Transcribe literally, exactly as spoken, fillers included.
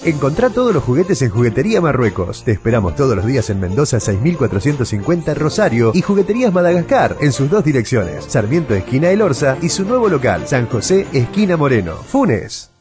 Encontrá todos los juguetes en Juguetería Marruecos. Te esperamos todos los días en Mendoza seis mil cuatrocientos cincuenta Rosario y Jugueterías Madagascar en sus dos direcciones, Sarmiento esquina El Orza y su nuevo local, San José esquina Moreno, Funes.